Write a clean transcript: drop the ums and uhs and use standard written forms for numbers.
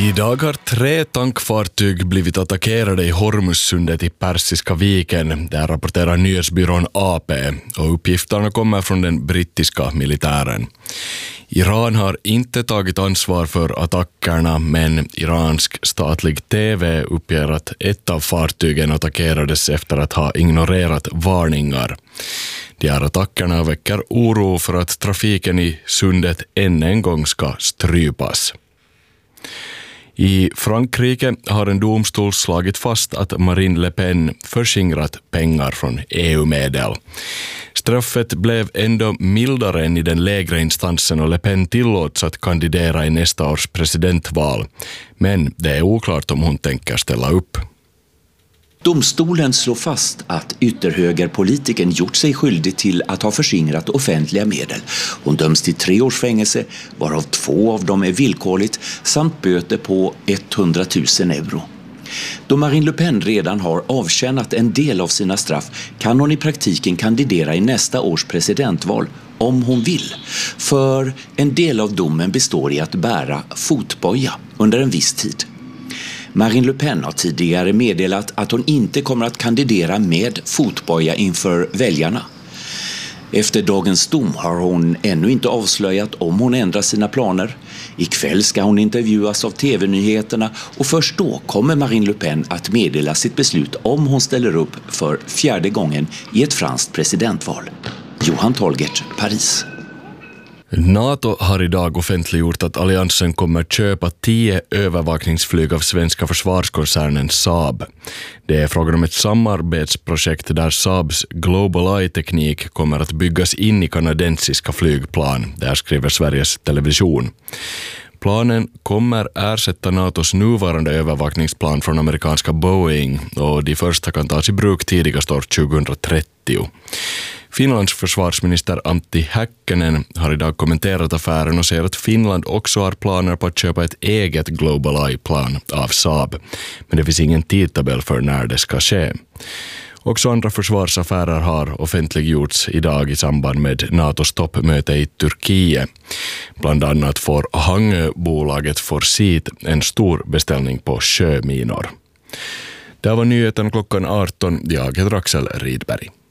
Idag har 3 tankfartyg blivit attackerade i Hormuzsundet i Persiska viken. Där rapporterar nyhetsbyrån AP och uppgifterna kommer från den brittiska militären. Iran har inte tagit ansvar för attackerna, men iransk statlig TV uppger att ett av fartygen attackerades efter att ha ignorerat varningar. De här attackerna väcker oro för att trafiken i sundet än en gång ska strypas. I Frankrike har en domstol slagit fast att Marine Le Pen förskingrat pengar från EU-medel. Straffet blev ändå mildare än i den lägre instansen och Le Pen tillåts att kandidera i nästa års presidentval. Men det är oklart om hon tänker ställa upp. Domstolen slår fast att ytterhögerpolitiken gjort sig skyldig till att ha förskingrat offentliga medel. Hon döms till 3 års fängelse, varav 2 av dem är villkorligt, samt böter på 100 000 euro. Då Marine Le Pen redan har avtjänat en del av sina straff kan hon i praktiken kandidera i nästa års presidentval om hon vill. För en del av domen består i att bära fotboja under en viss tid. Marine Le Pen har tidigare meddelat att hon inte kommer att kandidera med fotboja inför väljarna. Efter dagens dom har hon ännu inte avslöjat om hon ändrar sina planer. Ikväll ska hon intervjuas av TV-nyheterna och först då kommer Marine Le Pen att meddela sitt beslut om hon ställer upp för 4:e gången i ett franskt presidentval. Johan Tolgert, Paris. NATO har idag offentliggjort att alliansen kommer köpa 10 övervakningsflyg av svenska försvarskoncernen Saab. Det är frågan om ett samarbetsprojekt där Saabs Global Eye-teknik kommer att byggas in i kanadensiska flygplan. Där skriver Sveriges Television. Planen kommer ersätta NATOs nuvarande övervakningsplan från amerikanska Boeing och de första kan tas i bruk tidigast år 2030. Finlands försvarsminister Antti Häkkänen har idag kommenterat affären och säger att Finland också har planer på att köpa ett eget Global Eye-plan av Saab. Men det finns ingen tidtabell för när det ska ske. Också andra försvarsaffärer har offentliggjorts idag i samband med NATOs toppmöte i Turkiet. Bland annat får Hangö-bolaget Forsit en stor beställning på sjöminor. Det var nyheten klockan 18. Jag heter Axel Rydberg.